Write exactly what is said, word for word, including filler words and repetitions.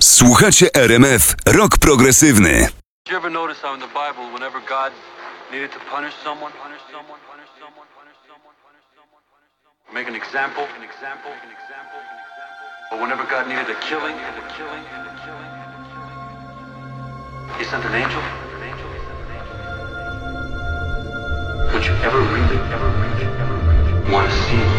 Słuchacie R M F Rock Progresywny. Did you ever notice how in the Bible, whenever God needed to punish someone, punish someone, punish someone, punish someone, punish someone, punish someone, make an example, an example, an example, an example, or whenever God needed a killing, and a killing, and a killing, and a killing, He sent an angel, an angel, He sent an angel. Would you ever really, ever really, ever really want to see